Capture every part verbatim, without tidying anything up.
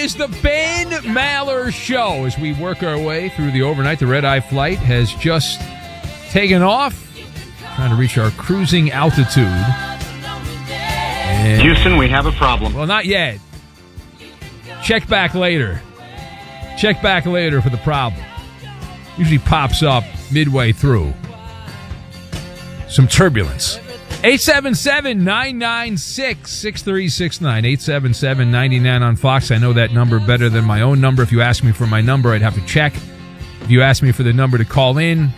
is the Ben Maller Show. As we work our way through the overnight, the red-eye flight has just taken off, trying to reach our cruising altitude. And, Houston, we have a problem. well, not yet. Check back later. Check back later for the problem. Usually pops up midway through. Some turbulence. eight seven seven, nine nine six, six three six nine. eight seven seven, nine nine on Fox. I know that number better than my own number. If you ask me for my number, I'd have to check. If you ask me for the number to call in,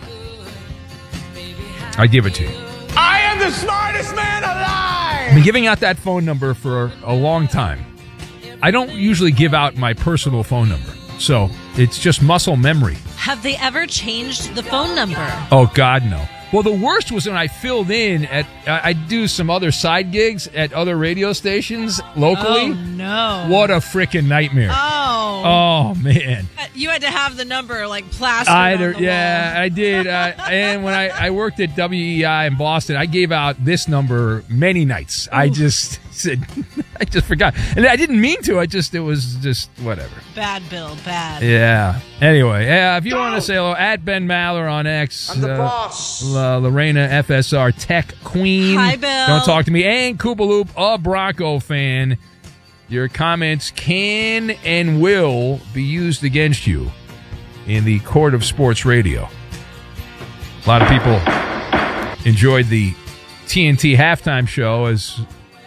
I give it to you. I am the smartest man alive! I've been giving out that phone number for a long time. I don't usually give out my personal phone number, so it's just muscle memory. Have they ever changed the phone number? Oh, God, no. Well, the worst was when I filled in at, I do some other side gigs at other radio stations locally. Oh, no. What a freaking nightmare. Oh. Oh, man. You had to have the number, like, plastered I, on the yeah, wall. I did. Uh, and when I, I worked at W E I in Boston, I gave out this number many nights. Ooh. I just said, I just forgot. And I didn't mean to. I just, it was just whatever. Bad, Bill, bad. Yeah. Anyway, yeah, if you want to say hello, at Ben Maller on X. I'm the uh, boss. Uh, Lorena F S R Tech Queen. Hi, Bill. Don't talk to me. And Koopaloop, a Bronco fan. Your comments can and will be used against you in the court of sports radio. A lot of people enjoyed the T N T halftime show as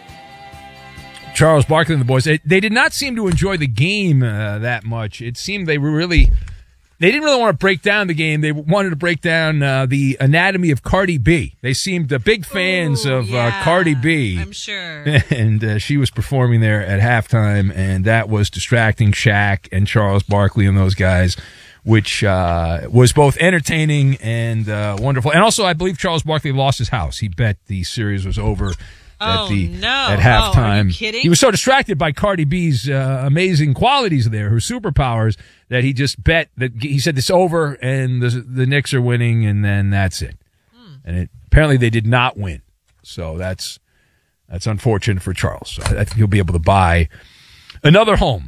Charles Barkley and the boys. They, they did not seem to enjoy the game uh, that much. It seemed they were really... They didn't really want to break down the game. They wanted to break down uh, the anatomy of Cardi B. They seemed uh, big fans Ooh, of yeah, uh, Cardi B. I'm sure. And uh, she was performing there at halftime, and that was distracting Shaq and Charles Barkley and those guys, which uh, was both entertaining and uh, wonderful. And also, I believe Charles Barkley lost his house. He bet the series was over. Oh, at the, no. At Oh, halftime. are you kidding? He was so distracted by Cardi B's uh, amazing qualities there, her superpowers, that he just bet that he said it's over and the the Knicks are winning, and then that's it. Hmm. And it, apparently they did not win. So that's that's unfortunate for Charles. So I, I think he'll be able to buy another home.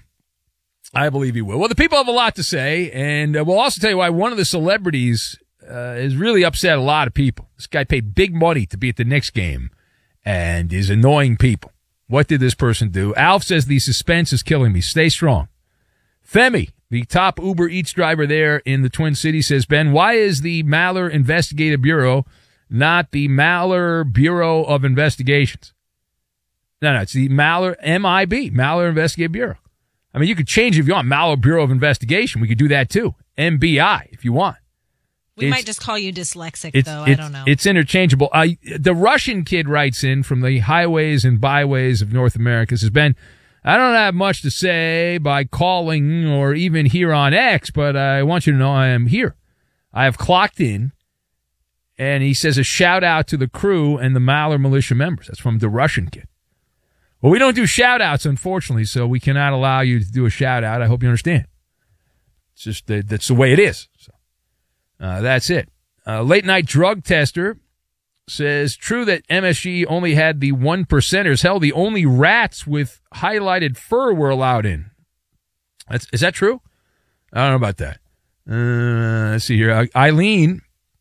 I believe he will. Well, the people have a lot to say, and uh, we'll also tell you why one of the celebrities uh, has really upset a lot of people. This guy paid big money to be at the Knicks game and is annoying people. What did this person do? Alf says the suspense is killing me. Stay strong. Femi, the top Uber Eats driver there in the Twin Cities, says, Ben, why is the Maller Investigative Bureau not the Maller Bureau of Investigations? No, no, it's the Maller, M I B, Maller Investigative Bureau. I mean, you could change it if you want. Maller Bureau of Investigation. We could do that too. M B I if you want. We It's- might just call you dyslexic, It's, though. it's, I don't know. It's interchangeable. Uh, the Russian kid writes in from the highways and byways of North America, says, Ben, I don't have much to say by calling or even here on X, but I want you to know I am here. I have clocked in, and he says a shout-out to the crew and the Maller militia members. That's from the Russian kid. Well, we don't do shout-outs, unfortunately, so we cannot allow you to do a shout-out. I hope you understand. It's just that that's the way it is. So. Uh, that's it. Uh, late night drug tester says, true that M S G only had the one percenters. Hell, the only rats with highlighted fur were allowed in. That's, is that true? I don't know about that. Uh, let's see here. Uh, Eileen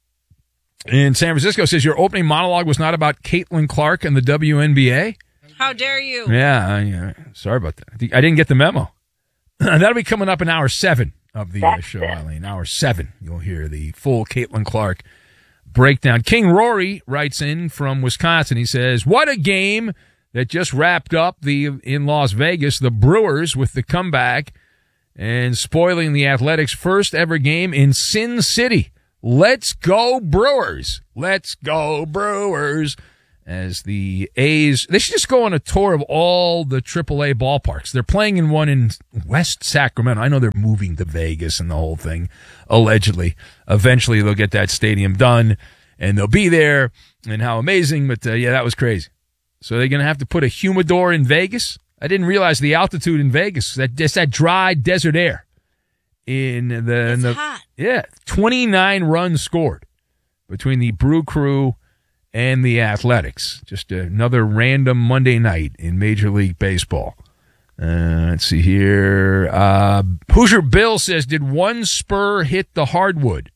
in San Francisco says, your opening monologue was not about Caitlin Clark and the W N B A. How dare you? Yeah, I, uh, sorry about that. I didn't get the memo. That'll be coming up in hour seven of the uh, show, Eileen. Hour seven, you'll hear the full Caitlin Clark breakdown. King Rory writes in from Wisconsin. He says, what a game that just wrapped up the in Las Vegas, the Brewers with the comeback and spoiling the Athletics' first ever game in Sin City. Let's go Brewers. Let's go Brewers. As the A's, they should just go on a tour of all the triple A ballparks. They're playing in one in West Sacramento. I know they're moving to Vegas and the whole thing, allegedly. Eventually, they'll get that stadium done, and they'll be there, and how amazing. But, uh, yeah, that was crazy. So they're going to have to put a humidor in Vegas? I didn't realize the altitude in Vegas. That Just that dry desert air. In the, It's in the hot. Yeah, twenty-nine runs scored between the Brew Crew and the Athletics. Just another random Monday night in Major League Baseball. Uh, let's see here. Uh, Hoosier Bill says, did one spur hit the hardwood?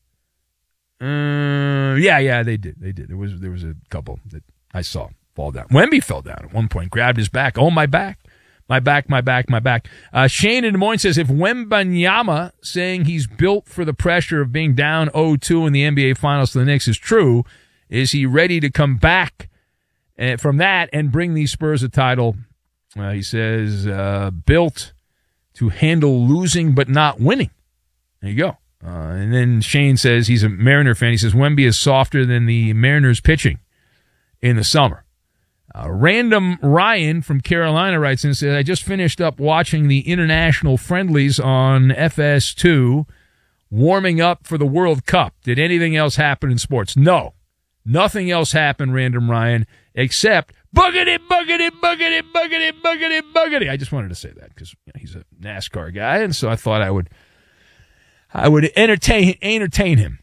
Uh, yeah, yeah, they did. They did. There was there was a couple that I saw fall down. Wemby fell down at one point, grabbed his back. Oh, my back. My back, my back, my back. Uh, Shane in Des Moines says, if Wembanyama saying he's built for the pressure of being down oh two in the N B A Finals to the Knicks is true, is he ready to come back uh, from that and bring these Spurs a title? Uh, he says, uh, built to handle losing but not winning. There you go. Uh, and then Shane says he's a Mariner fan. He says, Wemby is softer than the Mariners pitching in the summer. Uh, Random Ryan from Carolina writes in and says, I just finished up watching the international friendlies on F S two, warming up for the World Cup. Did anything else happen in sports? No. Nothing else happened, Random Ryan, except buggity, buggity, buggity, buggity, buggity, buggity. I just wanted to say that because you know, he's a NASCAR guy, and so I thought I would I would entertain entertain him.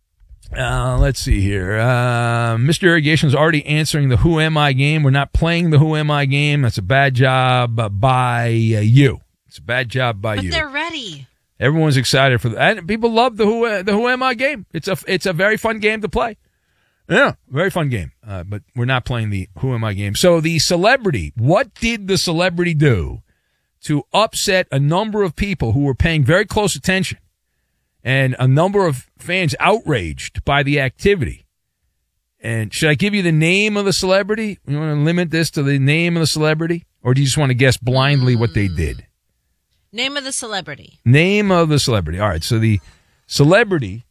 Uh, let's see here. Uh, Mister Irrigation is already answering the Who Am I game. We're not playing the Who Am I game. That's a bad job uh, by uh, you. It's a bad job by but you. But they're ready. Everyone's excited for that. And people love the Who uh, the Who Am I game. It's a it's a very fun game to play. Yeah, very fun game. Uh, but we're not playing the Who Am I game. So the celebrity, what did the celebrity do to upset a number of people who were paying very close attention? And a number of fans outraged by the activity. And should I give you the name of the celebrity? You want to limit this to the name of the celebrity? Or do you just want to guess blindly what they did? Name of the celebrity. Name of the celebrity. All right, so the celebrity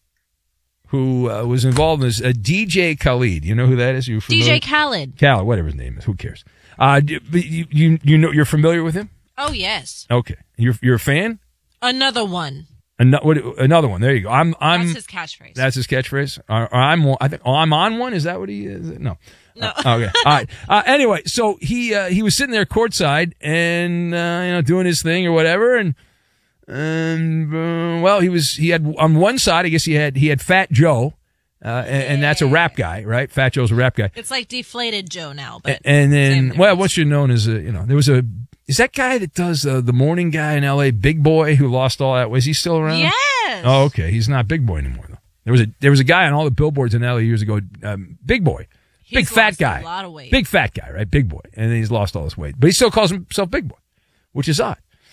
who uh, was involved in this, uh, D J Khaled. You know who that is? You familiar? D J Khaled. Khaled, whatever his name is. Who cares? Uh, you, you, you know, you're familiar with him? Oh, yes. Okay. You're, you're a fan? Another one. Another one. There you go. I'm. I'm. That's his catchphrase. That's his catchphrase. Or, or I'm. I think. Oh, I'm on one. Is that what he is? No. No. Uh, okay. All right. Uh, anyway, so he uh, he was sitting there courtside and uh, you know doing his thing or whatever, and and uh, well, he was he had on one side. I guess he had he had Fat Joe, uh, and, and that's a rap guy, right? Fat Joe's a rap guy. It's like Deflated Joe now, but and, and then well, difference. what's you known as a you know there was a. Is that guy that does uh, the morning guy in L A, Big Boy, who lost all that? Was he still around? Yes. Oh, okay. He's not Big Boy anymore, though. There was a there was a guy on all the billboards in L A years ago, um, Big Boy, He's big fat lost guy, a lot of weight. big fat guy, right? Big Boy, and then he's lost all his weight, but he still calls himself Big Boy, which is odd.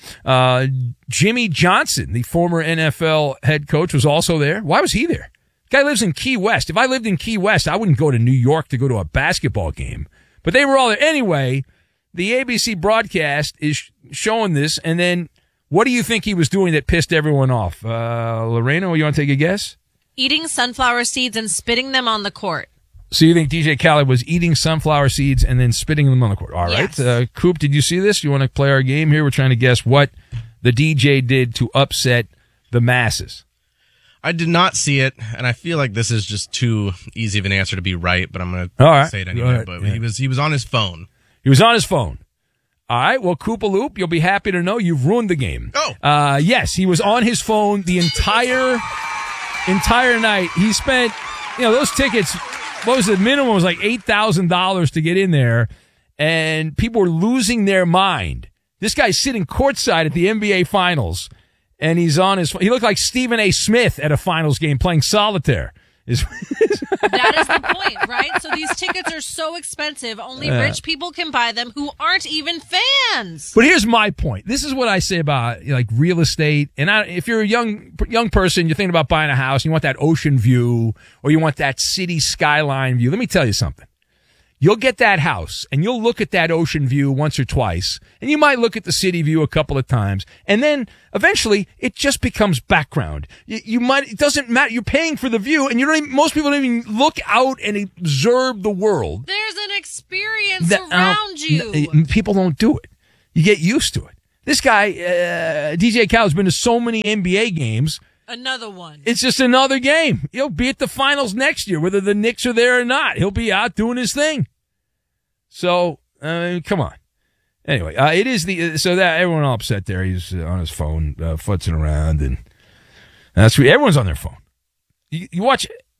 Uh, Jimmy Johnson, the former N F L head coach, was also there. Why was he there? Guy lives in Key West. If I lived in Key West, I wouldn't go to New York to go to a basketball game. But they were all there anyway. The A B C broadcast is showing this, and then what do you think he was doing that pissed everyone off? Uh, Lorena, you want to take a guess? Eating sunflower seeds and spitting them on the court. So you think D J Khaled was eating sunflower seeds and then spitting them on the court? All right. Yes. Uh, Coop, did you see this? You want to play our game here? We're trying to guess what the D J did to upset the masses. I did not see it, and I feel like this is just too easy of an answer to be right, but I'm going All to right. say it Go anyway. ahead. But Yeah. he was he was on his phone. He was on his phone. All right. Well, Koopaloop, you'll be happy to know you've ruined the game. Oh. Uh, yes, he was on his phone the entire entire night. He spent, you know, those tickets, what was the minimum? Was like eight thousand dollars to get in there, and people were losing their mind. This guy's sitting courtside at the N B A Finals, and he's on his phone. He looked like Stephen A. Smith at a Finals game playing solitaire. Is That is the point, right? So these tickets are so expensive, only Yeah. rich people can buy them who aren't even fans. But here's my point. This is what I say about you know, like real estate. And I, if you're a young young person, you're thinking about buying a house, you want that ocean view, or you want that city skyline view. Let me tell you something. You'll get that house, and you'll look at that ocean view once or twice, and you might look at the city view a couple of times, and then eventually it just becomes background. You, you might it doesn't matter. You're paying for the view, and you don't. Even, most people don't even look out and observe the world. There's an experience That- uh, around you. n- people don't do it. You get used to it. This guy, uh, D J Khaled's been to so many N B A games. Another one. It's just another game. He'll be at the finals next year, whether the Knicks are there or not. He'll be out doing his thing. So, uh, come on. Anyway, uh, it is the so that everyone all upset there. He's uh, on his phone, uh, futzing around, and that's everyone's on their phone. You, you watch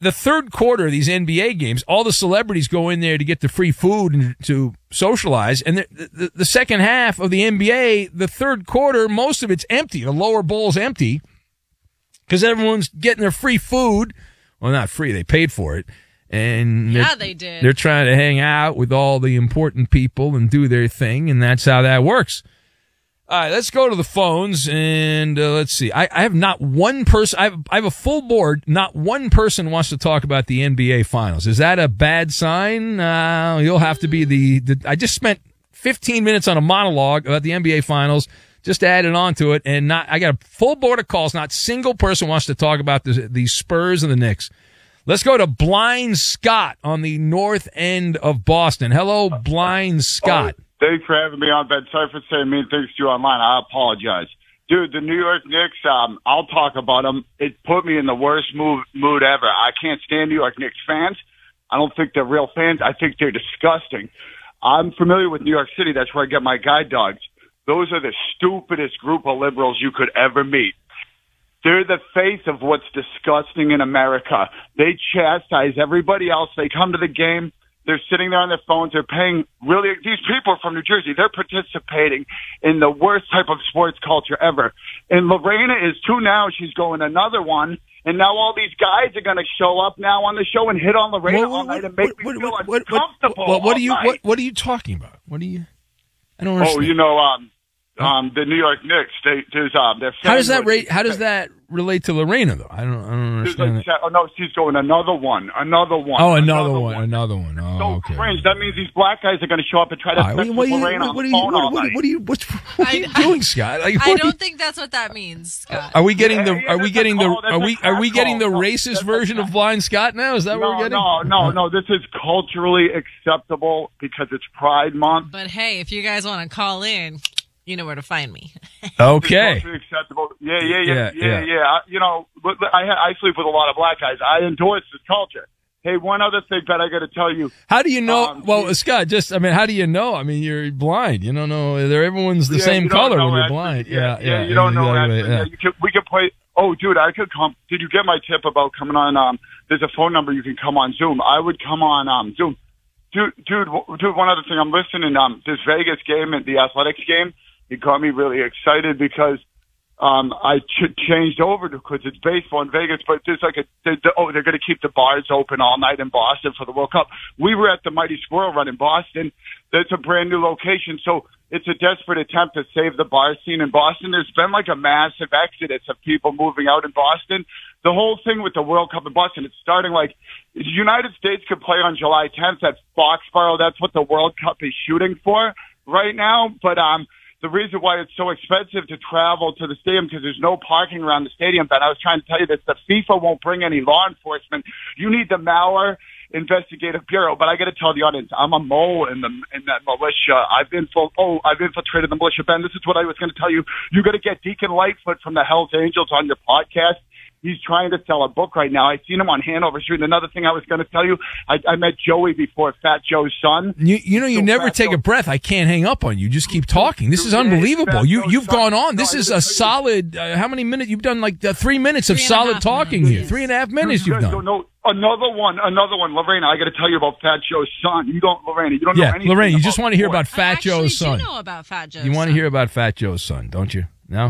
the third quarter of these N B A games, all the celebrities go in there to get the free food and to socialize. And the, the, the second half of the N B A, the third quarter, most of it's empty. The lower bowl's empty because everyone's getting their free food. Well, not free. They paid for it. And yeah, they did. They're trying to hang out with all the important people and do their thing, and that's how that works. All right, let's go to the phones, and uh, let's see. I, I have not one person. I have, I have a full board. Not one person wants to talk about the N B A Finals. Is that a bad sign? Uh, you'll have to be the, the. I just spent fifteen minutes on a monologue about the N B A Finals. Just added on to it, and not. I got a full board of calls. Not a single person wants to talk about the, the Spurs and the Knicks. Let's go to Blind Scott on the north end of Boston. Hello, Blind Scott. Oh. Thanks for having me on, Ben. Sorry for saying mean things to you online. I apologize. Dude, the New York Knicks, um, I'll talk about them. It put me in the worst mood, mood ever. I can't stand New York Knicks fans. I don't think they're real fans. I think they're disgusting. I'm familiar with New York City. That's where I get my guide dogs. Those are the stupidest group of liberals you could ever meet. They're the face of what's disgusting in America. They chastise everybody else. They come to the game. They're sitting there on their phones. They're paying really, these people are from New Jersey. They're participating in the worst type of sports culture ever. And Lorena is too now. She's going another one. And now all these guys are going to show up now on the show and hit on Lorena What- all what- night and make what- me feel what- what- uncomfortable. what- what are you? all night. What, what are you talking about? What are you? I don't Oh, understand. you know, um, um, the New York Knicks. They, there's um, their How does that fan- rate? How does that relate to Lorena though? I don't. I don't There's understand. like, that. oh no, she's going another one, another one. Oh, another one, another one. So Oh, okay. cringe. That means these black guys are going to show up and try to All right, sex what, with are you, Lorena what, on are the you, phone what, all what, night. what are you? What's, what are you I- doing, Scott? Like, I what are you- don't think that's what that means, Scott. Are we getting the? Yeah, yeah, Are we that's getting a the? call, that's Are a we? Are we cat getting the call. racist That's a version of cat- Blind Scott now? Is that what we're No, getting? no, no, no. This is culturally acceptable because it's Pride Month. But hey, if you guys want to call in, you know where to find me. Okay. It's culturally acceptable. Yeah, yeah, Yeah, yeah, yeah, yeah. yeah. I, you know, but I I sleep with a lot of black guys. I endorse this culture. Hey, one other thing that I got to tell you. How do you know? Um, well, you- Scott, just I mean, how do you know? I mean, you're blind. You don't know. They're everyone's the Yeah, same you don't color know when you're actually. blind. Yeah, Yeah, yeah. You don't know exactly, actually. yeah. Yeah, you could, we could play. Oh, dude, I could come. Did you get my tip about coming on? Um, there's a phone number you can come on Zoom. I would come on um Zoom. Dude, dude, w- dude. One other thing, I'm listening. Um, this Vegas game and the Athletics game, it got me really excited because um I ch- changed over to because it's baseball in Vegas, but there's like a they, they, oh they're going to keep the bars open all night in Boston for the World Cup. We were at the Mighty Squirrel Run in Boston. That's a brand new location, so it's a desperate attempt to save the bar scene in Boston. There's been like a massive exodus of people moving out in Boston. The whole thing with the World Cup in Boston, it's starting like the United States could play on July tenth at Foxborough. That's what the World Cup is shooting for right now. But um, the reason why it's so expensive to travel to the stadium because there's no parking around the stadium. But I was trying to tell you this: the FIFA won't bring any law enforcement. You need the Malware Investigative Bureau. But I got to tell the audience, I'm a mole in the in that militia. I've infil- oh, I've infiltrated the militia. Ben, this is what I was going to tell you. You got to get Deacon Lightfoot from the Hells Angels on your podcast. He's trying to sell a book right now. I seen him on Hanover Street. And another thing I was going to tell you, I, I met Joey before, Fat Joe's son. You, you know, you So never Fat take Joe- a breath. I can't hang up on you. Just keep talking. This is Yeah, unbelievable. Fat You, Joe's you've son. gone on. No, This I is gotta a tell you- solid. Uh, how many minutes? You've done like uh, three minutes of Three and a solid half talking minutes. here. Three and a half minutes You you've guys done. don't know. Another one, another one. Lorena, I got to tell you about Fat Joe's son. You don't, Lorena, you don't know Yeah, anything Lorraine, you about just want to hear sports. about Fat I actually Joe's son. do know about Fat Joe's You want to son. hear about Fat Joe's son, don't you? No?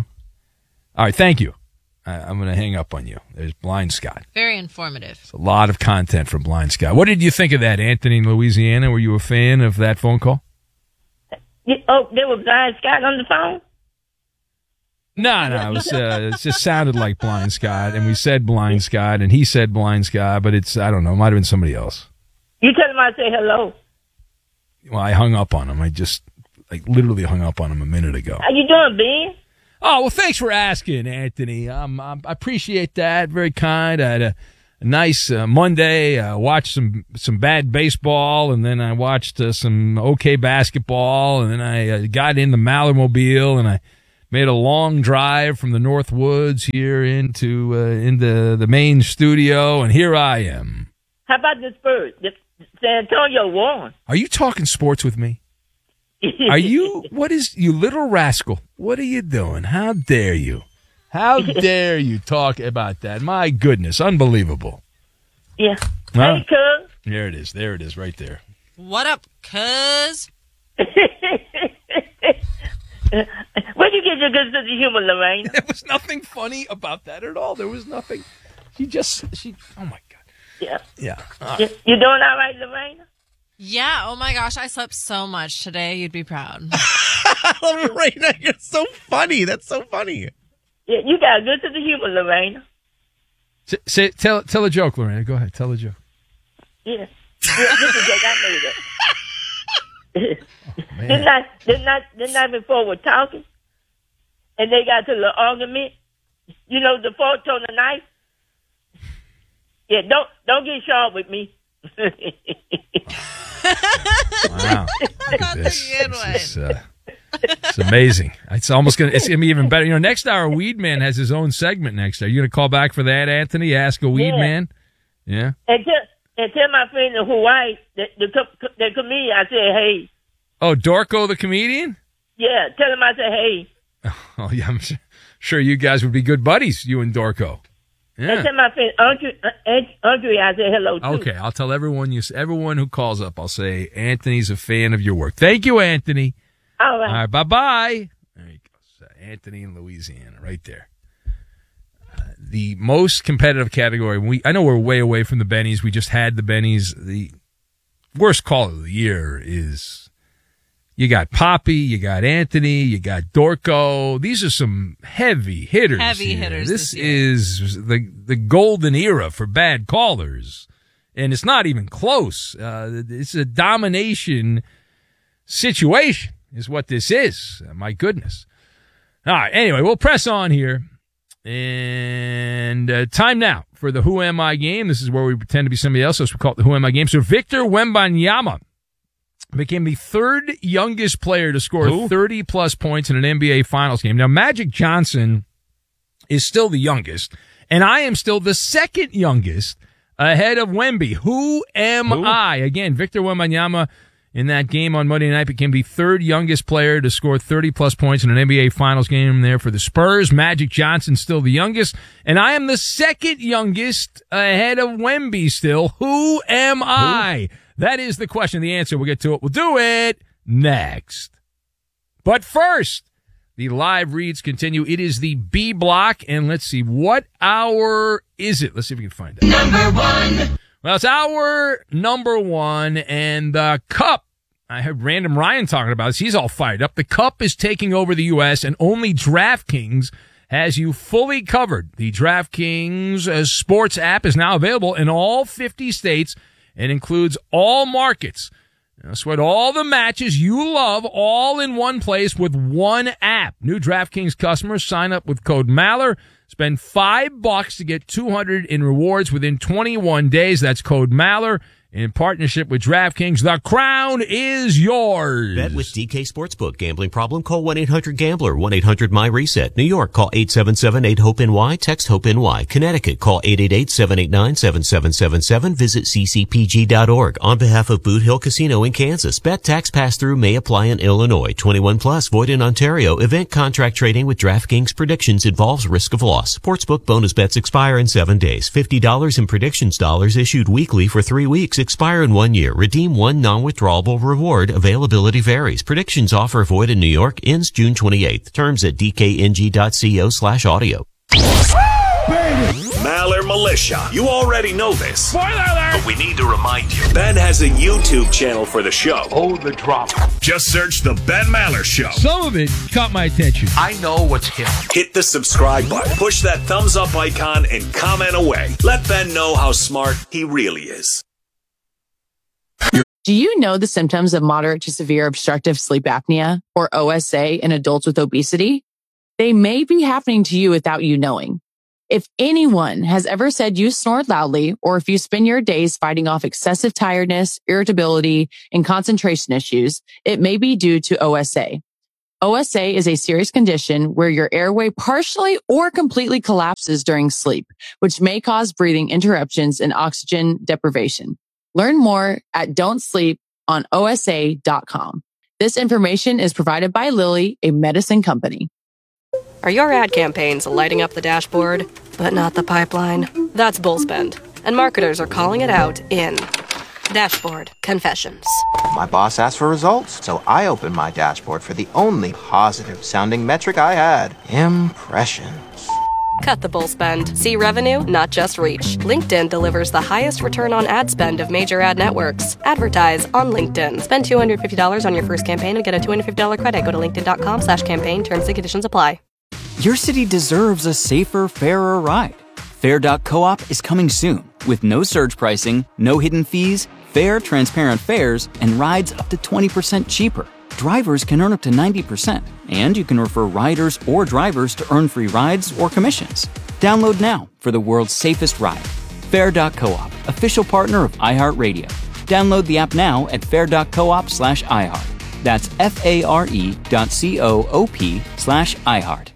All right, thank you. I, I'm going to hang up on you. There's Blind Scott. Very informative. A lot of content from Blind Scott. What did you think of that, Anthony in Louisiana? Were you a fan of that phone call? You, oh, there was Blind Scott on the phone? No, no, it was uh, it just sounded like Blind Scott, and we said Blind Scott, and he said Blind Scott, but it's I don't know, it might have been somebody else. You tell him I say hello. Well, I hung up on him. I just like literally hung up on him a minute ago. How you doing, Ben? Oh, well, thanks for asking, Anthony. Um, um, I appreciate that. Very kind. I had a, a nice uh, Monday. I watched some some bad baseball, and then I watched uh, some okay basketball, and then I uh, got in the Mallermobile, and I made a long drive from the North Woods here into uh, into the main studio, and here I am. How about the Spurs? The San Antonio won. Are you talking sports with me? Are you, what is, you little rascal, what are you doing? How dare you? How dare you talk about that? My goodness, unbelievable. Yeah. Huh? Hey, cuz. There it is. There it is, right there. What up, cuz? Where'd you get your good sense of humor, Lorraine? There was nothing funny about that at all. There was nothing. She just, she, oh my God. Yeah. Yeah. Uh, You, you doing all right, Lorraine? Yeah, oh my gosh, I slept so much today. You'd be proud. Lorena, you're so funny. That's so funny. Yeah, you got a good sense of humor, Lorraine. say, say, tell, tell a joke, Lorena. Go ahead. Tell a joke. Yeah. yeah this is a joke. I made it. Man. Didn't I, didn't I, didn't I before we're talking? And they got to the argument. You know, the fork on the knife? Yeah, don't don't get sharp with me. Wow. Look at That's a this. good This is, uh, it's amazing. It's almost gonna. It's gonna be even better. You know, next hour, Weed Man has his own segment. Next hour, you gonna call back for that, Anthony? Ask a Weed Yeah. Man. Yeah. And tell, and tell my friend in Hawaii, the, the, co- the comedian, I said, hey. Oh, Dorco the comedian. Yeah, tell him I said, hey. Oh yeah, I'm sure, sure you guys would be good buddies, you and Dorco. And Yeah. tell my friend Andre, uh, Andre I said hello, too. Okay, I'll tell everyone you everyone who calls up. I'll say Anthony's a fan of your work. Thank you, Anthony. All right. All right, bye bye. There you go, so Anthony in Louisiana, right there. Uh, the most competitive category. We I know we're way away from the Bennies. We just had the Bennies. The worst call of the year is. You got Poppy, you got Anthony, you got Dorco. These are some heavy hitters. Heavy here. hitters This this year. is the the golden era for bad callers, and it's not even close. Uh, it's a domination situation, is what this is. Uh, my goodness. All right. Anyway, we'll press on here, and uh, time now for the Who Am I game. This is where we pretend to be somebody else, so we call it the Who Am I game. So Victor Wembanyama became the third youngest player to score Who? thirty plus points in an N B A Finals game. Now, Magic Johnson is still the youngest, and I am still the second youngest ahead of Wemby. Who am Who? I? Again, Victor Wembanyama in that game on Monday night became the third youngest player to score thirty plus points in an N B A Finals game there for the Spurs. Magic Johnson still the youngest, and I am the second youngest ahead of Wemby still. Who am I? That is the question. The answer. We'll get to it. We'll do it next. But first, the live reads continue. It is the B block, and let's see, what hour is it? Let's see if we can find out. Number one. Well, it's hour number one, and the Cup. I heard Random Ryan talking about this. He's all fired up. The Cup is taking over the U S, and only DraftKings has you fully covered. The DraftKings uh, sports app is now available in all fifty states and includes all markets. Now, sweat all the matches you love all in one place with one app. New DraftKings customers sign up with code Maller. Spend five bucks to get two hundred in rewards within twenty-one days. That's code Maller. In partnership with DraftKings, the crown is yours. Bet with D K Sportsbook. Gambling problem? Call one eight hundred gambler, one eight hundred my reset. New York, call eight seven seven eight hope N Y, text HOPE-NY. Connecticut, call eight eight eight seven eight nine seven seven seven seven. Visit c c p g dot org. On behalf of Boot Hill Casino in Kansas, bet tax pass-through may apply in Illinois. twenty-one plus, void in Ontario. Event contract trading with DraftKings predictions involves risk of loss. Sportsbook bonus bets expire in seven days. fifty dollars in predictions dollars issued weekly for three weeks. Expire in one year. Redeem one non-withdrawable reward. Availability varies. Predictions offer void in New York. Ends June twenty-eighth. Terms at d k n g dot co slash audio. Maller Militia. You already know this. Spoiler alert! But we need to remind you. Ben has a YouTube channel for the show. Oh, the drop. Just search The Ben Maller Show. Some of it caught my attention. I know what's hip. Hit the subscribe button. Push that thumbs up icon and comment away. Let Ben know how smart he really is. Do you know the symptoms of moderate to severe obstructive sleep apnea, or O S A, in adults with obesity? They may be happening to you without you knowing. If anyone has ever said you snored loudly, or if you spend your days fighting off excessive tiredness, irritability, and concentration issues, it may be due to O S A. O S A is a serious condition where your airway partially or completely collapses during sleep, which may cause breathing interruptions and oxygen deprivation. Learn more at don't sleep on O S A dot com. This information is provided by Lilly, a medicine company. Are your ad campaigns lighting up the dashboard, but not the pipeline? That's Bullspend. and marketers are calling it out in Dashboard Confessions. My boss asked for results, so I opened my dashboard for the only positive-sounding metric I had: impressions. Cut the bull spend. See revenue, not just reach. LinkedIn delivers the highest return on ad spend of major ad networks. Advertise on LinkedIn. Spend two hundred fifty dollars on your first campaign and get a two hundred fifty dollars credit. Go to linkedin.com slash campaign. Terms and conditions apply. Your city deserves a safer, fairer ride. Fair dot coop is coming soon with no surge pricing, no hidden fees, fair, transparent fares, and rides up to twenty percent cheaper. Drivers can earn up to ninety percent, and you can refer riders or drivers to earn free rides or commissions. Download now for the world's safest ride. Fair dot coop, official partner of iHeartRadio. Download the app now at fair dot coop slash iHeart. That's F-A-R-E dot C-O-O-P slash iHeart.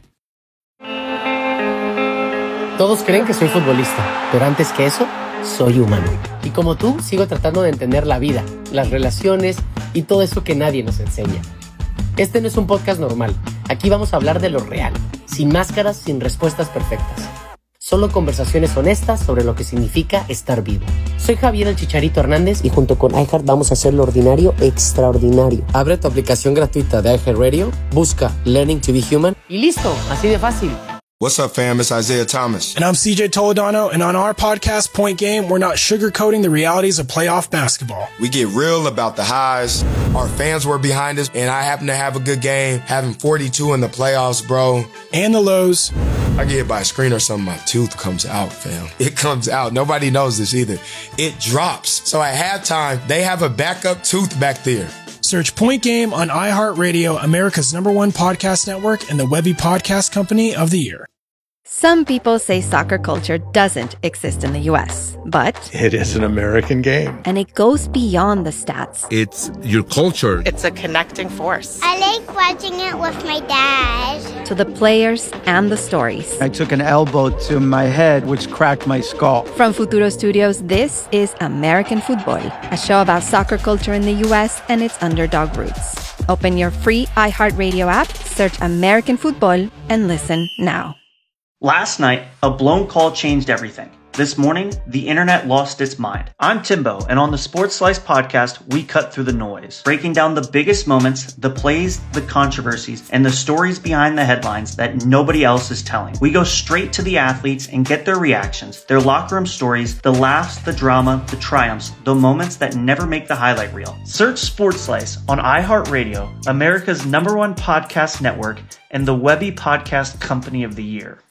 Todos creen que soy futbolista, pero antes que eso, soy humano. Y como tú, sigo tratando de entender la vida, las relaciones y todo eso que nadie nos enseña. Este no es un podcast normal. Aquí vamos a hablar de lo real, sin máscaras, sin respuestas perfectas. Solo conversaciones honestas sobre lo que significa estar vivo. Soy Javier el Chicharito Hernández y junto con iHeart vamos a hacer lo ordinario extraordinario. Abre tu aplicación gratuita de iHeartRadio, busca Learning to be Human y listo, así de fácil. What's up, fam? It's Isaiah Thomas. And I'm C J Toledano, and on our podcast, Point Game, we're not sugarcoating the realities of playoff basketball. We get real about the highs. Our fans were behind us, and I happen to have a good game, having forty-two in the playoffs, bro. And the lows. I get hit by a screen or something, my tooth comes out, fam. It comes out. Nobody knows this either. It drops. So at halftime, they have a backup tooth back there. Search Point Game on iHeartRadio, America's number one podcast network, and the Webby Podcast Company of the Year. Some people say soccer culture doesn't exist in the U S, but it is an American game. And it goes beyond the stats. It's your culture. It's a connecting force. I like watching it with my dad. To the players and the stories. I took an elbow to my head, which cracked my skull. From Futuro Studios, this is American Football, a show about soccer culture in the U S and its underdog roots. Open your free iHeartRadio app, search American Football, and listen now. Last night, a blown call changed everything. This morning, the internet lost its mind. I'm Timbo, and on the Sports Slice podcast, we cut through the noise, breaking down the biggest moments, the plays, the controversies, and the stories behind the headlines that nobody else is telling. We go straight to the athletes and get their reactions, their locker room stories, the laughs, the drama, the triumphs, the moments that never make the highlight reel. Search Sports Slice on iHeartRadio, America's number one podcast network, and the Webby Podcast Company of the Year.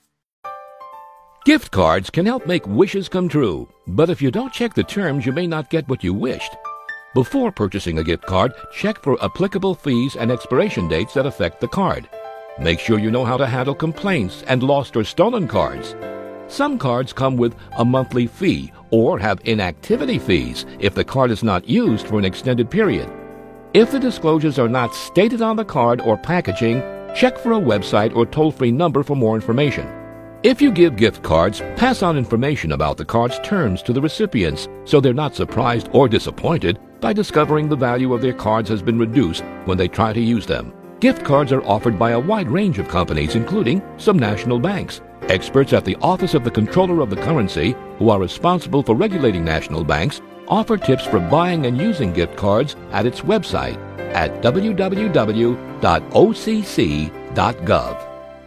Gift cards can help make wishes come true, but if you don't check the terms, you may not get what you wished. Before purchasing a gift card, check for applicable fees and expiration dates that affect the card. Make sure you know how to handle complaints and lost or stolen cards. Some cards come with a monthly fee or have inactivity fees if the card is not used for an extended period. If the disclosures are not stated on the card or packaging, check for a website or toll-free number for more information. If you give gift cards, pass on information about the card's terms to the recipients so they're not surprised or disappointed by discovering the value of their cards has been reduced when they try to use them. Gift cards are offered by a wide range of companies, including some national banks. Experts at the Office of the Comptroller of the Currency, who are responsible for regulating national banks, offer tips for buying and using gift cards at its website at w w w dot o c c dot gov.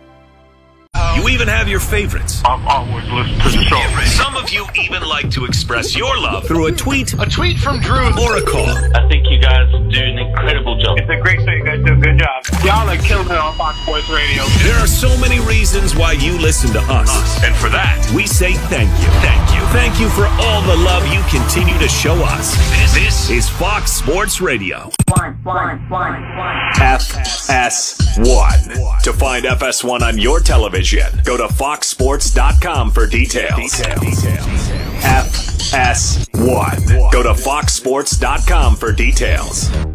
You even have your favorites. I'm always listening to the show. Some of you even like to express your love through a tweet, a tweet from Drew, or a call. I think you guys do an incredible job. It's a great show. You guys do a good job. Y'all are killing it on Fox Sports Radio. There are so many reasons why you listen to us. us. And for that, we say thank you. Thank you. Thank you for all the love you continue to show us. This, this is Fox Sports Radio. One, one, one, one. F S one. To find F S one on your television, go to fox sports dot com for details. Details. F S one. Go to fox sports dot com for details.